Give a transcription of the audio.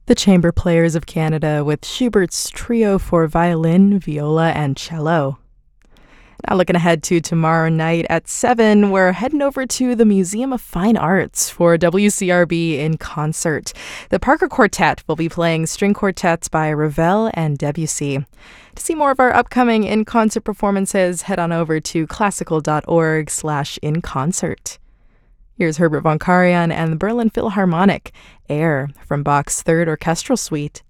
The Chamber Players of Canada with Schubert's Trio for violin, viola, and cello. Now looking ahead to tomorrow night at 7, we're heading over to the Museum of Fine Arts for WCRB in concert. The Parker Quartet will be playing string quartets by Ravel and Debussy. To see more of our upcoming in-concert performances, head on over to classical.org/inconcert. Here's Herbert von Karajan and the Berlin Philharmonic, Air, from Bach's Third Orchestral Suite.